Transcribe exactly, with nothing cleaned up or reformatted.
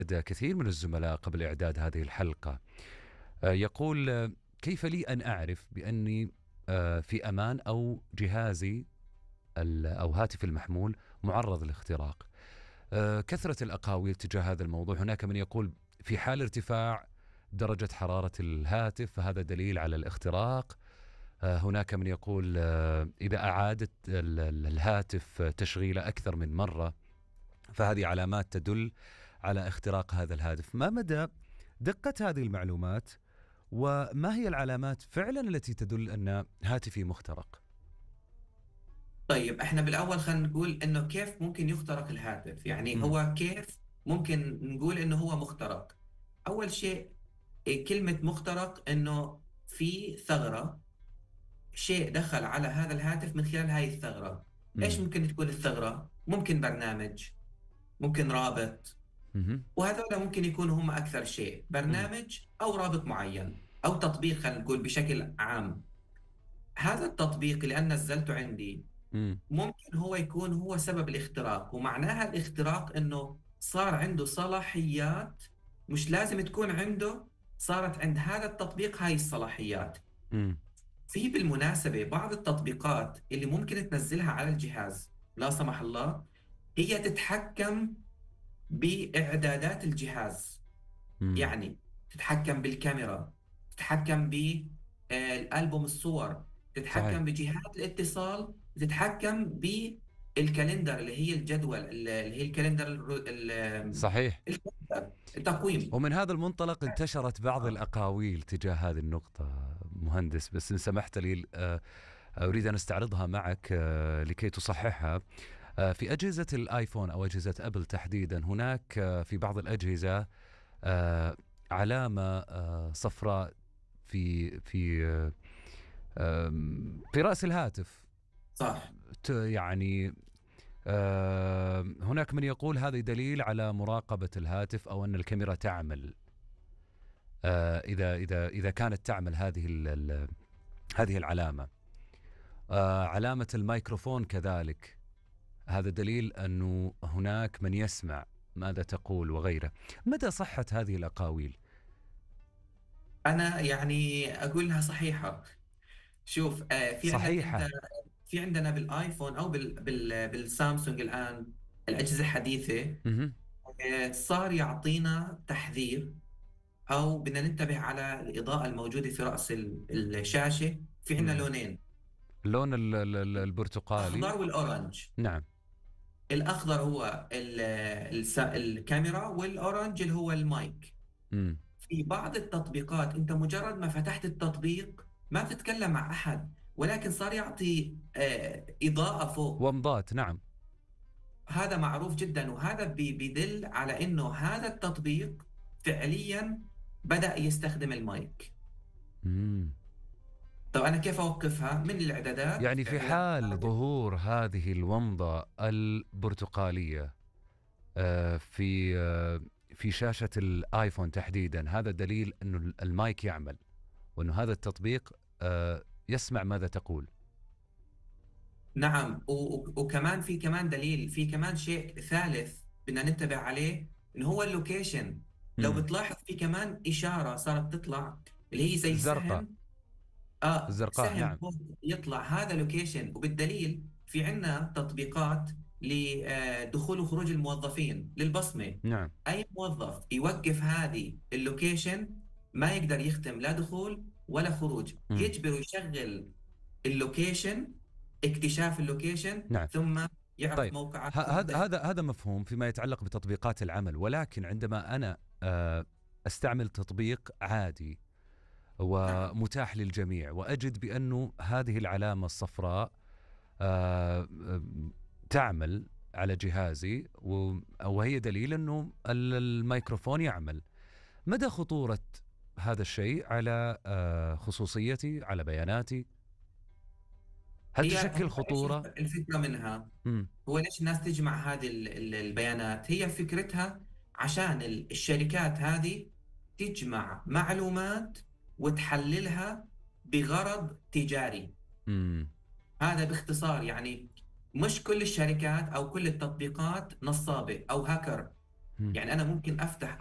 كثير من الزملاء قبل إعداد هذه الحلقة. آه، يقول آه، كيف لي أن أعرف بأني آه، في أمان أو جهازي ال- أو هاتفي المحمول معرض للاختراق؟ آه، كثرة الأقاويل تجاه هذا الموضوع. هناك من يقول في حال ارتفاع درجة حرارة الهاتف فهذا دليل على الاختراق. آه، هناك من يقول آه، إذا أعادت ال- ال- الهاتف تشغيله أكثر من مرة فهذه علامات تدل على اختراق هذا الهاتف. ما مدى دقة هذه المعلومات وما هي العلامات فعلا التي تدل أن هاتفي مخترق؟ طيب احنا بالاول خلينا نقول انه كيف ممكن يخترق الهاتف، يعني مم. هو كيف ممكن نقول انه هو مخترق. اول شيء، إيه كلمة مخترق؟ انه في ثغرة، شيء دخل على هذا الهاتف من خلال هاي الثغرة. ايش مم. ممكن تكون الثغرة؟ ممكن برنامج، ممكن رابط، مم. وهذول ممكن يكونوا هم اكثر شيء، مم. برنامج او رابط معين او تطبيق، خلينا نقول بشكل عام. هذا التطبيق اللي انا نزلته عندي مم. ممكن هو يكون هو سبب الاختراق، ومعناها الاختراق انه صار عنده صلاحيات مش لازم تكون عنده، صارت عند هذا التطبيق هاي الصلاحيات. مم. في بالمناسبة بعض التطبيقات اللي ممكن تنزلها على الجهاز لا سمح الله، هي تتحكم بإعدادات الجهاز. مم. يعني تتحكم بالكاميرا، تتحكم بالألبوم الصور، صحيح. تتحكم بجهات الاتصال، تتحكم بالكالندر اللي هي الجدول، اللي هي الكالندر الرو- ال- صحيح. الكالندر، التقويم. ومن هذا المنطلق انتشرت بعض آه. الأقاويل تجاه هذه النقطة مهندس، بس إن سمحت لي آه، أريد أن استعرضها معك آه، لكي تصححها. آه، في أجهزة الآيفون أو أجهزة أبل تحديدا هناك آه، في بعض الأجهزة آه، علامة آه، صفراء في في آه، آم، في رأس الهاتف. صح. ت- يعني آه، هناك من يقول هذا دليل على مراقبة الهاتف أو أن الكاميرا تعمل. آه، إذا إذا إذا كانت تعمل هذه ال- ال- هذه العلامة. آه، علامة الميكروفون كذلك، هذا دليل أنه هناك من يسمع ماذا تقول وغيره. مدى صحة هذه الأقاويل؟ أنا يعني أقولها صحيحة. شوف، آه، في عندك أنت، صحيحة. في عندنا بالآيفون أو بال بال بالسامسونج الآن، الأجهزة الحديثة، مهم. آه، صار يعطينا تحذير، أو بدنا ننتبه على الإضاءة الموجودة في رأس ال- الشاشة. في عندنا مم. لونين، اللون ال- ال- ال- البرتقالي. الأخضر والأورنج. نعم. الأخضر هو ال- الس- الكاميرا، والأورنج اللي هو المايك. مم. في بعض التطبيقات أنت مجرد ما فتحت التطبيق ما بتتكلم مع أحد، ولكن صار يعطي آه، إضاءة فوق. ومضات. نعم. هذا معروف جدا، وهذا بي- بيدل على إنه هذا التطبيق فعليا بدأ يستخدم المايك. مم. طب أنا كيف أوقفها من الإعدادات؟ يعني في حال إعدادات ظهور هذه الومضة البرتقالية آه، في آه، في شاشة الآيفون تحديدا، هذا دليل أنه المايك يعمل وأنه هذا التطبيق آه، يسمع ماذا تقول. نعم، و- و- وكمان في كمان دليل، في كمان شيء ثالث بدنا ننتبه عليه، إنه هو اللوكيشن. لو مم. بتلاحظ في كمان إشارة صارت تطلع اللي هي زي الزرقاء. سهم. اه، الزرقاء. سهم نعم. فوق يطلع، هذا لوكيشن. وبالدليل في عندنا تطبيقات لدخول وخروج الموظفين للبصمة. نعم. أي موظف يوقف هذه اللوكيشن ما يقدر يختم لا دخول ولا خروج، مم. يجبره يشغل اللوكيشن، اكتشاف اللوكيشن، نعم. ثم يعرف طيب. موقعك ه- هذا وينتهي. هذا هذا مفهوم فيما يتعلق بتطبيقات العمل، ولكن عندما أنا آه، أستعمل تطبيق عادي نعم. ومتاح للجميع وأجد بأنه هذه العلامة الصفراء آه، آه، تعمل على جهازي و- وهي دليل أنه ال- الميكروفون يعمل، مدى خطورة هذا الشيء على آه، خصوصيتي، على بياناتي؟ هل هي تشكل هو ايش خطورة؟ الف- الفكرة منها؟ مم. هو ليش الناس تجمع هذه ال- ال- البيانات؟ هي فكرتها عشان ال- الشركات هذه تجمع معلومات وتحللها بغرض تجاري. مم. هذا باختصار يعني. مش كل الشركات أو كل التطبيقات نصابة أو هاكر. مم. يعني أنا ممكن أفتح